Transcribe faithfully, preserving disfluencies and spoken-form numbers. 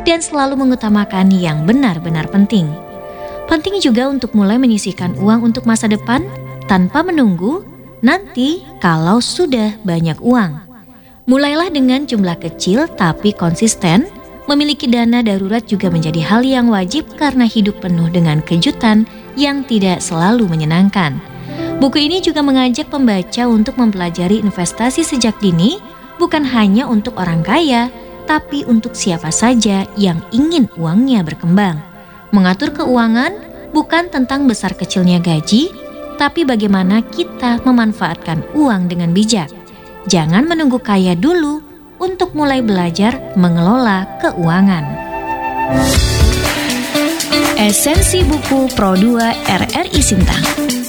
dan selalu mengutamakan yang benar-benar penting. Penting juga untuk mulai menyisihkan uang untuk masa depan tanpa menunggu nanti kalau sudah banyak uang. Mulailah dengan jumlah kecil tapi konsisten. Memiliki dana darurat juga menjadi hal yang wajib karena hidup penuh dengan kejutan yang tidak selalu menyenangkan. Buku ini juga mengajak pembaca untuk mempelajari investasi sejak dini, bukan hanya untuk orang kaya, tapi untuk siapa saja yang ingin uangnya berkembang. Mengatur keuangan bukan tentang besar kecilnya gaji, tapi bagaimana kita memanfaatkan uang dengan bijak. Jangan menunggu kaya dulu untuk mulai belajar mengelola keuangan. Esensi buku Pro dua R R I Sintang.